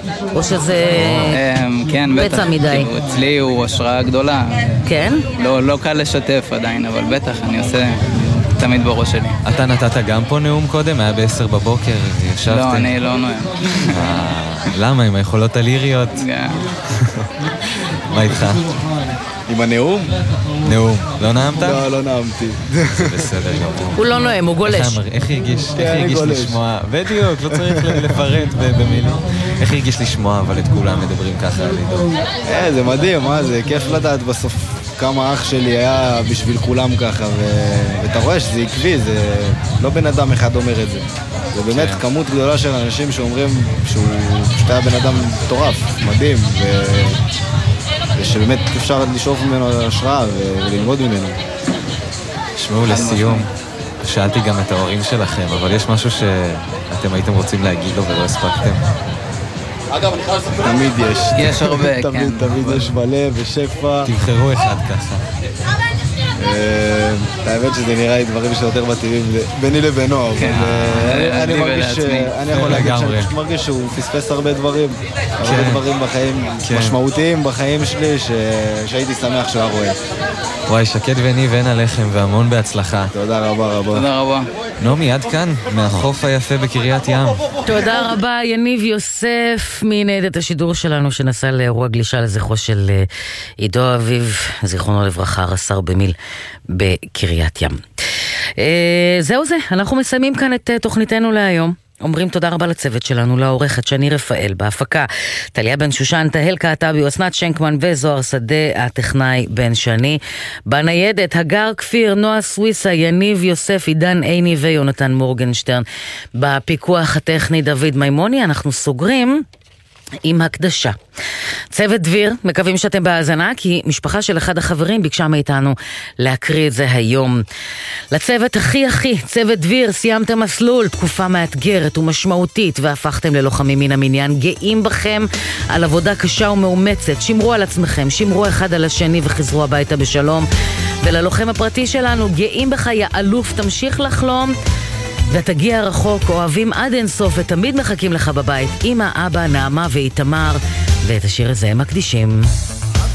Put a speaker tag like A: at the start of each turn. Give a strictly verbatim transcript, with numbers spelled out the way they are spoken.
A: או שזה פצע מדי?
B: אצלי הוא השראה גדולה.
A: כן?
B: לא קל לשתף עדיין, אבל בטח אני עושה תמיד בראש שלי.
C: אתה נתת גם פה נאום קודם? היה בעשר בבוקר, ישבתם?
B: לא, אני לא נואם.
C: למה? עם היכולות הליריות? מה איתך?
D: עם הנאום?
C: נאום. לא נאמת?
D: לא, לא נאמתי.
C: זה בסדר גמור.
A: הוא לא נואם, הוא גולש.
C: איך הרגיש לשמוע? בדיוק, לא צריך לפרט במילים. איך הרגיש לשמוע, אבל את כולם מדברים ככה על עידו?
D: זה מדהים, מה זה? כיף לדעת בסוף כמה אח שלי היה בשביל כולם ככה, ואתה רואה שזה עקבי, זה לא בן אדם אחד אומר את זה. זה באמת כמות גדולה של אנשים שאומרים שהוא פשוט היה בן אדם מטורף, מדהים, ושבאמת אפשר לשאוף ממנו השראה וללמוד ממנו.
C: תשמעו, לסיום, שאלתי גם את ההורים שלכם, אבל יש משהו שאתם הייתם רוצים להגיד לו ולא הספקתם?
D: תמיד יש.
B: יש הרבה, כן.
D: תמיד, תמיד יש מלא ושפע.
C: תבחרו אחד ככה.
D: האמת שזה נראה לי דברים שיותר מתאימים ביני לבינו, אבל אני מרגיש, אני יכול להגיד שאני מרגיש שהוא פספס הרבה דברים, הרבה דברים בחיים, משמעותיים בחיים שלי, שהייתי שמח שהוא רואה.
C: וואי, שקד וניב, אין עליכם והמון בהצלחה.
D: תודה רבה רבה.
B: תודה רבה.
C: נעמי, עד כאן, מהחוף היפה בקריית ים.
A: תודה רבה, יניב יוסף, מניידת השידור שלנו, שנסע לאירוע גלישה לזכרו של עידו אביב, זיכרונו לברכה, רס"ר במיל בקריית ים. זהו זה, אנחנו מסיימים כאן את תוכניתנו להיום. אומרים תודה רבה לצוות שלנו, לעורכת שני רפאל בהפקה, טליה בן שושן, תהל קעטבי, אסנת שנקמן וזוהר שדה, הטכנאי בן שני. בניידת, הגר כפיר, נועה סוויסה, יניב יוסף, עידן עיני ויונתן מורגנשטרן. בפיקוח הטכני דוד מימוני. אנחנו סוגרים עם הקדשה. צוות דביר, מקווים שאתם בהאזנה, כי משפחה של אחד החברים ביקשה מאיתנו להקריא את זה היום. לצוות הכי הכי, צוות דביר, סיימתם מסלול, תקופה מאתגרת ומשמעותית, והפכתם ללוחמים מן המניין. גאים בכם על עבודה קשה ומאומצת. שמרו על עצמכם, שמרו אחד על השני וחזרו הביתה בשלום. וללוחם הפרטי שלנו, גאים בך יא אלוף, תמשיך לחלום ותגיע רחוק, אוהבים עד אינסוף ותמיד מחכים לך בבית. אמא, אבא, נעמה ואיתמר, ואת השיר הזה הם מקדישים.